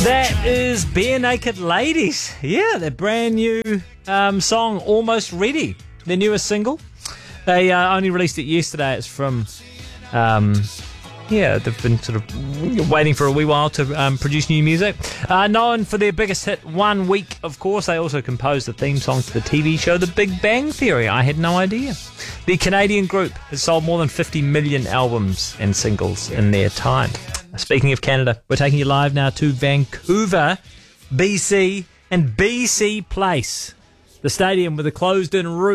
That is Bare Naked Ladies. Yeah, their brand new song, Almost Ready. Their newest single. They only released it yesterday. It's from, they've been sort of waiting for a wee while to produce new music. Known for their biggest hit, One Week, of course. They also composed the theme song to the TV show The Big Bang Theory. I had no idea. The Canadian group has sold more than 50 million albums and singles in their time. Speaking of Canada, we're taking you live now to Vancouver, BC, and BC Place, the stadium with a closed-in roof.